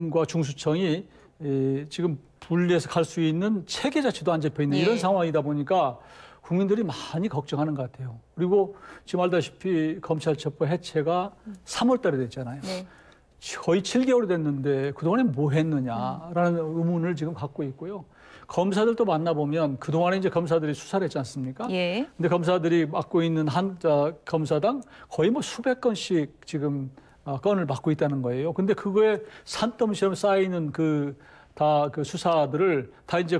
과 중수청이 지금 분리해서 갈 수 있는 체계 자체도 안 잡혀 있는 예. 이런 상황이다 보니까 국민들이 많이 걱정하는 것 같아요. 그리고 지금 알다시피 검찰 첩보 해체가 3월 달에 됐잖아요. 네. 거의 7개월이 됐는데 그동안에 뭐 했느냐라는 의문을 지금 갖고 있고요. 검사들도 만나보면 그동안에 이제 검사들이 수사를 했지 않습니까? 예. 근데 검사들이 맡고 있는 한 검사당 거의 뭐 수백 건씩 지금 건을 맡고 있다는 거예요. 근데 그거에 산더미처럼 쌓이는 다 그 수사들을 다 이제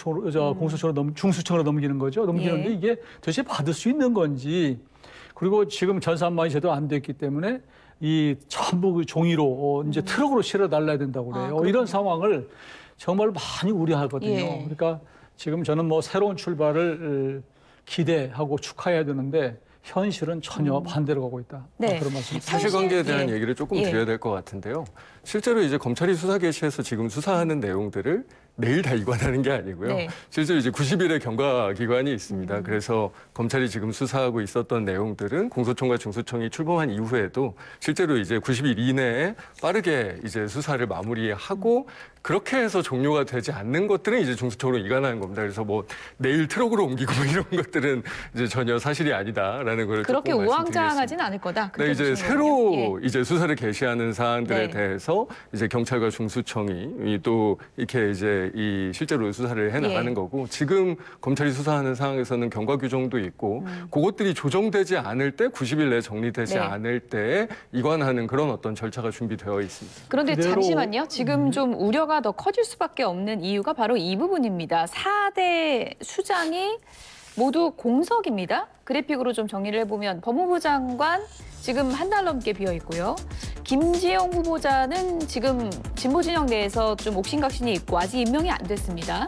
중수청으로 넘기는 거죠. 넘기는데 예. 이게 도대체 받을 수 있는 건지, 그리고 지금 전산망이 제대로 안 됐기 때문에 이 전부 그 종이로 이제 트럭으로 실어 달라야 된다고 그래요. 이런 상황을 정말 많이 우려하거든요. 예. 그러니까 지금 저는 뭐 새로운 출발을 기대하고 축하해야 되는데 현실은 전혀 반대로 가고 있다. 네. 그런 말씀. 사실관계에 대한 예. 얘기를 조금 예. 드려야 될 것 같은데요. 실제로 이제 검찰이 수사 개시해서 지금 수사하는 내용들을 내일 다 이관하는 게 아니고요. 네. 실제로 이제 90일의 경과 기간이 있습니다. 그래서 검찰이 지금 수사하고 있었던 내용들은 공소청과 중수청이 출범한 이후에도 실제로 이제 90일 이내에 빠르게 이제 수사를 마무리하고 그렇게 해서 종료가 되지 않는 것들은 이제 중수청으로 이관하는 겁니다. 그래서 뭐 내일 트럭으로 옮기고 뭐 이런 것들은 이제 전혀 사실이 아니다라는 걸 그렇게 조금 우왕좌왕하지는 않을 거다. 네, 이제 보시는 새로 거군요. 이제 수사를 개시하는 사안들에 네. 대해서 이제 경찰과 중수청이 또 이렇게 이제 이 실제로 수사를 해 나가는 예. 거고, 지금 검찰이 수사하는 상황에서는 경과 규정도 있고 그것들이 조정되지 않을 때 90일 내에 정리되지 네. 않을 때 이관하는 그런 어떤 절차가 준비되어 있습니다. 그런데 그대로- 잠시만요. 지금 좀 우려가 더 커질 수밖에 없는 이유가 바로 이 부분입니다. 4대 수장이 모두 공석입니다. 그래픽으로 좀 정리를 해보면 법무부 장관 지금 한 달 넘게 비어 있고요. 김지영 후보자는 지금 진보 진영 내에서 좀 옥신각신이 있고 아직 임명이 안 됐습니다.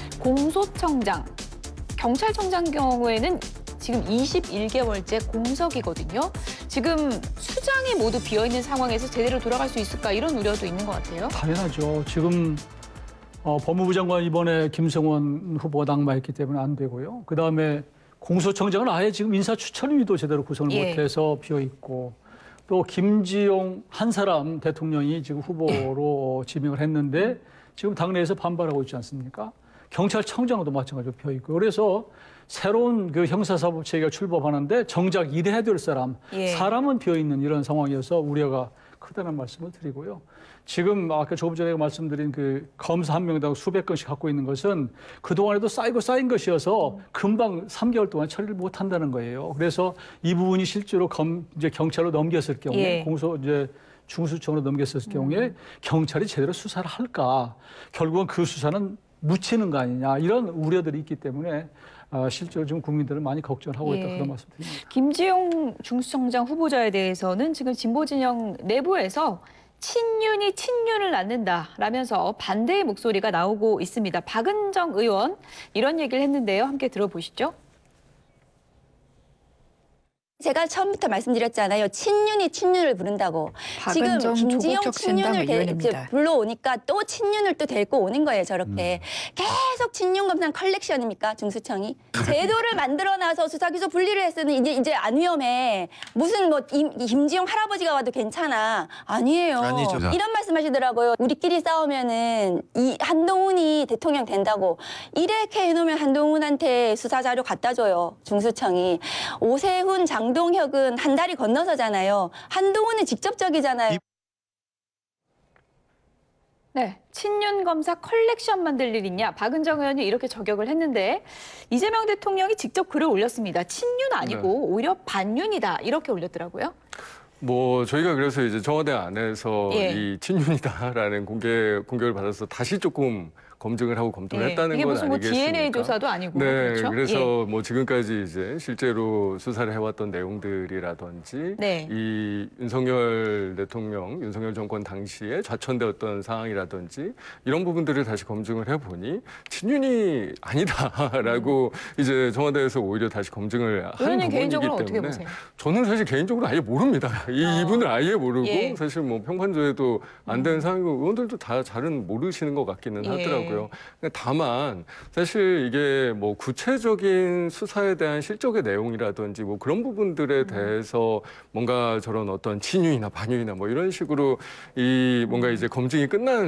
공소청장, 경찰청장 경우에는 지금 21개월째 공석이거든요. 지금 수장이 모두 비어 있는 상황에서 제대로 돌아갈 수 있을까 이런 우려도 있는 것 같아요. 당연하죠. 지금 법무부 장관 이번에 김성원 후보가 낙마했기 때문에 안 되고요. 그다음에 공소청장은 아예 지금 인사추천위도 제대로 구성을 예. 못해서 비어 있고, 또 김지용 한 사람 대통령이 지금 후보로 지명을 했는데 지금 당내에서 반발하고 있지 않습니까? 경찰청장도 마찬가지로 비어 있고, 그래서 새로운 그 형사사법 체계가 출범하는데 정작 일해야 될 사람은 비어 있는 이런 상황이어서 우려가 크다는 말씀을 드리고요. 지금 아까 조금 전에 말씀드린 그 검사 한 명당 수백 건씩 갖고 있는 것은 그동안에도 쌓인 것이어서 금방 3개월 동안 처리를 못 한다는 거예요. 그래서 이 부분이 실제로 이제 경찰로 넘겼을 경우에 예. 중수청으로 넘겼을 경우에 경찰이 제대로 수사를 할까? 결국은 그 수사는 묻히는 거 아니냐, 이런 우려들이 있기 때문에 실제로 지금 국민들은 많이 걱정하고 있다, 그런 말씀드립니다. 김지용 중수청장 후보자에 대해서는 지금 진보 진영 내부에서 친윤이 친윤을 낳는다라면서 반대의 목소리가 나오고 있습니다. 박은정 의원 이런 얘기를 했는데요. 함께 들어보시죠. 제가 처음부터 말씀드렸잖아요. 친윤이 친윤을 부른다고. 지금 박은정 김지영 조국혁신당 친윤을 의원입니다. 불러오니까 또 친윤을 또 데리고 오는 거예요. 저렇게. 계속 친윤 검사 컬렉션입니까? 중수청이. 제도를 만들어놔서 수사기소 분리를 했으니 이제 안 위험해. 무슨 뭐 김지영 할아버지가 와도 괜찮아. 아니에요. 아니죠. 이런 말씀하시더라고요. 우리끼리 싸우면은 이 한동훈이 대통령 된다고. 이렇게 해놓으면 한동훈한테 수사 자료 갖다 줘요. 중수청이. 오세훈 장동혁은 한 달이 건너서잖아요. 한동훈은 직접적이잖아요. 네, 친윤 검사 컬렉션 만들 일 있냐? 박은정 의원이 이렇게 저격을 했는데 이재명 대통령이 직접 글을 올렸습니다. 친윤 아니고 오히려 반윤이다 이렇게 올렸더라고요. 뭐 저희가 그래서 이제 청와대 안에서 예. 이 친윤이다라는 공격을 받아서 다시 조금 검증을 하고 검토를 했다는 이게 건 무슨 뭐 아니겠습니까? DNA 조사도 아니고 네, 그렇죠? 그래서 뭐 지금까지 이제 실제로 수사를 해왔던 내용들이라든지 네. 이 윤석열 대통령, 윤석열 정권 당시에 좌천되었던 상황이라든지 이런 부분들을 다시 검증을 해보니 친윤이 아니다라고 이제 청와대에서 오히려 다시 검증을 한 의원님 부분이기 개인적으로 어떻게 때문에 보세요? 저는 사실 개인적으로 아예 모릅니다. 이분을 아예 모르고 예. 사실 뭐 평판조회도 안 되는 상황이고 의원들도 다 잘은 모르시는 것 같기는 예. 하더라고요. 있고요. 다만 사실 이게 뭐 구체적인 수사에 대한 실적의 내용이라든지 뭐 그런 부분들에 대해서 뭔가 저런 어떤 친윤이나 반윤이나 뭐 이런 식으로 이 뭔가 이제 검증이 끝난